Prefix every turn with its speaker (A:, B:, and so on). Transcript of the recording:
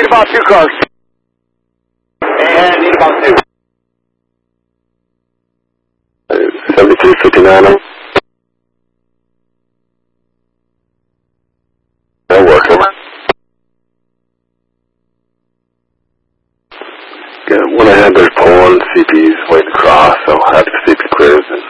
A: about 2 cars. And need about 2.
B: 7359. That works. Over. Yeah, when I had their pulling, CP's waiting to cross, so I had to CP clears and